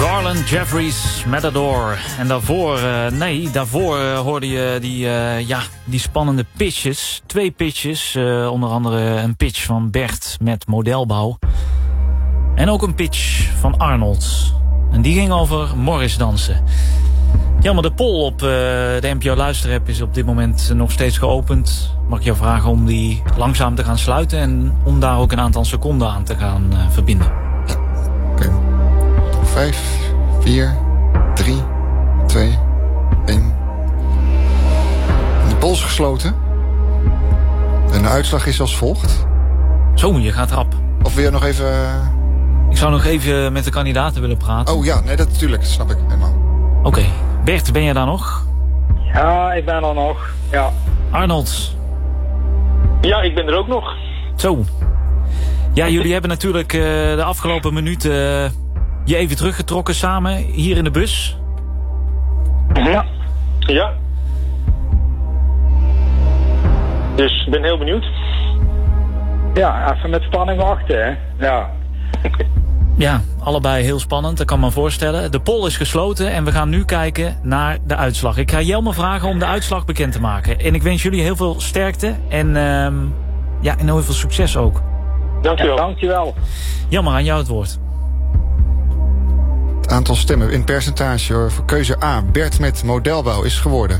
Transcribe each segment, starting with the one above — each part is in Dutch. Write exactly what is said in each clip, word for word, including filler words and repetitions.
Garland Jeffries, Matador. En daarvoor, uh, nee, daarvoor uh, hoorde je die, uh, ja, die spannende pitches. Twee pitches, uh, onder andere een pitch van Bert met modelbouw. En ook een pitch van Arnold. En die ging over Morris dansen. Ja, maar de poll op uh, de N P O Luisterapp is op dit moment nog steeds geopend. Mag ik jou vragen om die langzaam te gaan sluiten en om daar ook een aantal seconden aan te gaan uh, verbinden. Ja, oké. Okay. Vijf, vier, drie, twee, één. De poll is gesloten. En de uitslag is als volgt. Zo, je gaat rap. Of wil je nog even... Ik zou nog even met de kandidaten willen praten. Oh ja, nee, dat natuurlijk, dat snap ik helemaal. Oké. Okay. Bert, ben jij daar nog? Ja, ik ben er nog. Ja. Arnold? Ja, ik ben er ook nog. Zo. Ja, jullie hebben natuurlijk uh, de afgelopen minuten uh, je even teruggetrokken samen hier in de bus. Ja. Ja. Dus ik ben heel benieuwd. Ja, even met spanning wachten, hè. Ja. Ja, allebei heel spannend, dat kan me voorstellen. De poll is gesloten en we gaan nu kijken naar de uitslag. Ik ga Jelmer vragen om de uitslag bekend te maken. En ik wens jullie heel veel sterkte en, uh, ja, en heel veel succes ook. Dankjewel. Ja, dankjewel. Jelmer, aan jou het woord. Het aantal stemmen in percentage hoor, voor keuze A, Bert met modelbouw, is geworden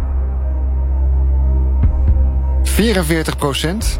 vierenveertig procent.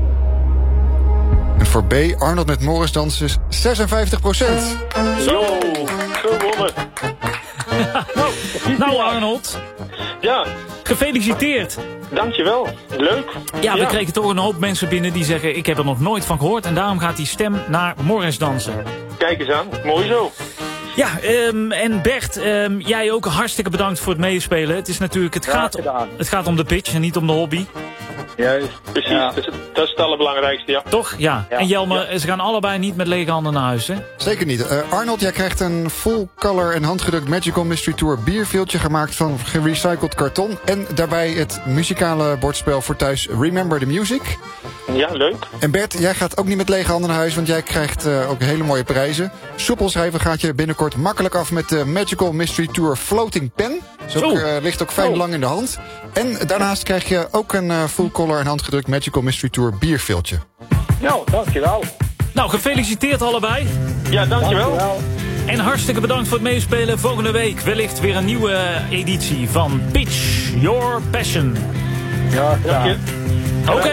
En voor B, Arnold met Morris dansen, zesenvijftig procent. Zo, gewonnen. nou, nou Arnold. Ja. Gefeliciteerd. Dankjewel. Leuk. Ja, we ja. kregen toch een hoop mensen binnen die zeggen... ik heb er nog nooit van gehoord en daarom gaat die stem naar Morris dansen. Kijk eens aan. Mooi zo. Ja, um, en Bert, um, jij ook hartstikke bedankt voor het meespelen. Het is natuurlijk, het, gaat, het gaat om de pitch en niet om de hobby. Juist, precies. Ja. Dat, is het, dat is het allerbelangrijkste, ja. Toch? Ja. ja. En Jelmer, ja. ze gaan allebei niet met lege handen naar huis, hè? Zeker niet. Uh, Arnold, jij krijgt een full color en handgedrukt Magical Mystery Tour bierveeltje gemaakt van gerecycled karton. En daarbij het muzikale bordspel voor thuis Remember the Music. Ja, leuk. En Bert, jij gaat ook niet met lege handen naar huis, want jij krijgt uh, ook hele mooie prijzen. Soepelschrijven gaat je binnenkort makkelijk af met de Magical Mystery Tour Floating Pen. Zo ook, uh, ligt ook fijn oh. lang in de hand. En daarnaast krijg je ook een uh, full color en handgedrukt Magical Mystery Tour bierveeltje. Nou, dankjewel. Nou, gefeliciteerd allebei. Ja, dankjewel. dankjewel. En hartstikke bedankt voor het meespelen. Volgende week wellicht weer een nieuwe editie van Pitch Your Passion. Ja, dank je. Oké. Okay.